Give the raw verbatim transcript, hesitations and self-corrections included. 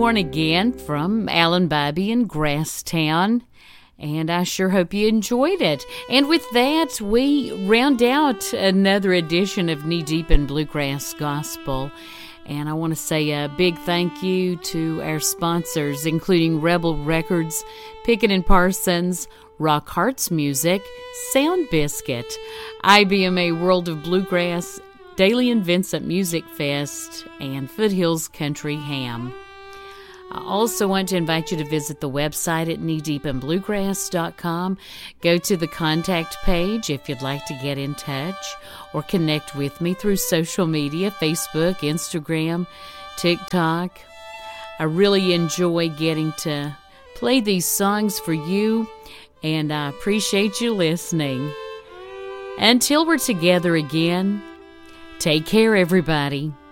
everyone again from Alan Bobby in Grasstown, and I sure hope you enjoyed it. And with that, we round out another edition of Knee Deep in Bluegrass Gospel. And I want to say a big thank you to our sponsors, including Rebel Records, Pickett and Parsons, Rock Hearts Music, Sound Biscuit, I B M A World of Bluegrass, Daly and Vincent Music Fest, and Foothills Country Ham. I also want to invite you to visit the website at knee deep in bluegrass dot com. Go to the contact page if you'd like to get in touch or connect with me through social media, Facebook, Instagram, TikTok. I really enjoy getting to play these songs for you, and I appreciate you listening. Until we're together again, take care, everybody.